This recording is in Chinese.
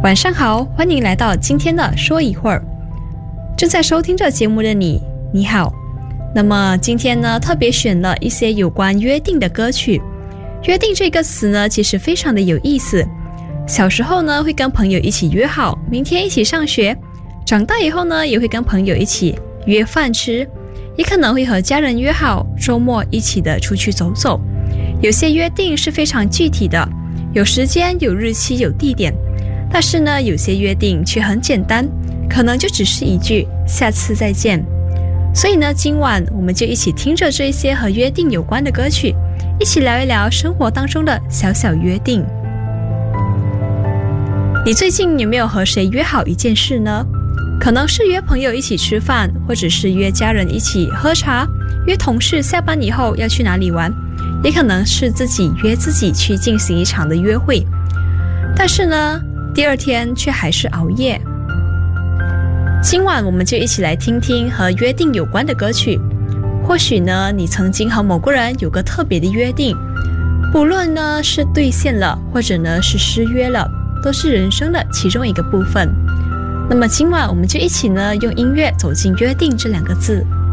晚上好，欢迎来到今天的说一会儿。正在收听这节目的你，你好。那么今天呢，特别选了一些有关约定的歌曲。约定这个词呢，其实非常的有意思。小时候呢，会跟朋友一起约好明天一起上学；长大以后呢，也会跟朋友一起约饭吃，也可能会和家人约好周末一起的出去走走。有些约定是非常具体的，有时间、有日期、有地点。但是呢，有些约定却很简单，可能就只是一句下次再见。所以呢，今晚我们就一起听着这些和约定有关的歌曲，一起聊一聊生活当中的小小约定。你最近有没有和谁约好一件事呢？可能是约朋友一起吃饭，或者是约家人一起喝茶，约同事下班以后要去哪里玩，也可能是自己约自己去进行一场的约会。但是呢，第二天却还是熬夜。今晚我们就一起来听听和约定有关的歌曲。或许呢，你曾经和某个人有个特别的约定，不论呢是兑现了，或者呢是失约了，都是人生的其中一个部分。那么今晚我们就一起呢用音乐走进约定这两个字。